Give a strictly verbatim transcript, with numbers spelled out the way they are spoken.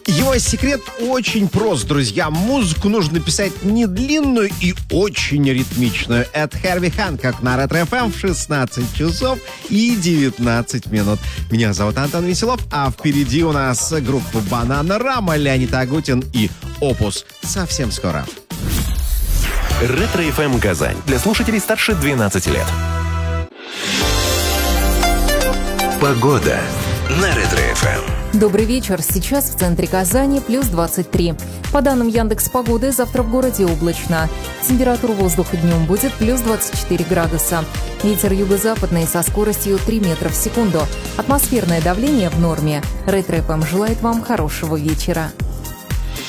Его секрет очень прост, друзья. Музыку нужно писать не длинную и очень ритмичную. Это Херви Хэнкок на Ретро-эф эм в шестнадцать часов и девятнадцать минут. Меня зовут Антон Веселов, а впереди у нас группа Бананарама, Леонид Агутин и Опус. Совсем скоро. Ретро-эф эм Казань. Для слушателей старше двенадцати лет. Погода на Ретро-эф эм. Добрый вечер. Сейчас в центре Казани плюс двадцать три. По данным Яндекс.Погоды, завтра в городе облачно. Температура воздуха днем будет плюс двадцать четыре градуса. Ветер юго-западный со скоростью три метра в секунду. Атмосферное давление в норме. Ретро-эф эм желает вам хорошего вечера.